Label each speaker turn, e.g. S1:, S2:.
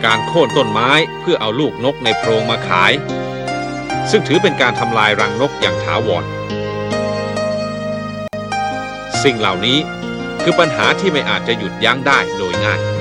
S1: การโค่นต้นไม้เพื่อเอาลูกนกในโพรงมาขายซึ่งถือเป็นการทำลายรังนกอย่างถาวรสิ่งเหล่านี้คือปัญหาที่ไม่อาจจะหยุดยั้งได้โดยง่าย